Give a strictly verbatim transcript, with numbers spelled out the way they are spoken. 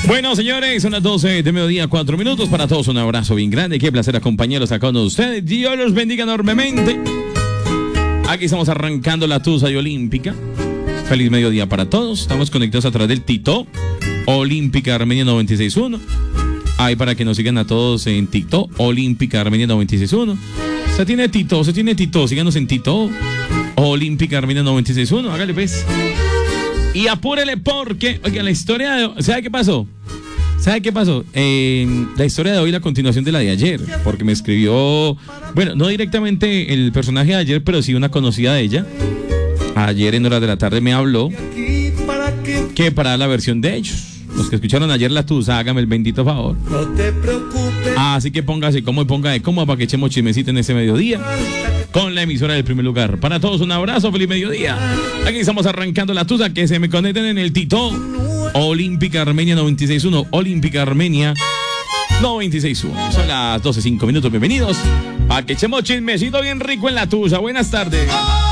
Bueno, señores, son las doce de mediodía, cuatro minutos. Para todos un abrazo bien grande. Qué placer acompañarlos acá con ustedes. Dios los bendiga enormemente. Aquí estamos arrancando la Tusa y Olímpica. Feliz mediodía para todos. Estamos conectados a través del TikTok Olímpica Armenia noventa y seis punto uno. Ahí para que nos sigan a todos en TikTok Olímpica Armenia noventa y seis punto uno. Se tiene TikTok, se tiene TikTok. Síganos en TikTok Olímpica Armenia noventa y seis punto uno. Hágale pues. Y apúrele porque, oiga, la historia de... ¿Sabe qué pasó? ¿Sabe qué pasó? Eh, la historia de hoy, la continuación de la de ayer, porque me escribió, bueno, no directamente el personaje de ayer, pero sí una conocida de ella. Ayer en horas de la tarde me habló que para la versión de ellos. Los que escucharon ayer la Tusa, hágame el bendito favor. No te preocupes. Así que póngase como y ponga de cómo para que echemos chismecito en ese mediodía con la emisora del primer lugar. Para todos un abrazo, feliz mediodía. Aquí estamos arrancando la Tusa, que se me conecten en el TikTok Olímpica Armenia noventa y seis punto uno. Olímpica Armenia noventa y seis punto uno. Son las doce, cinco minutos, bienvenidos. Para que echemos chismecito bien rico en la Tusa. Buenas tardes.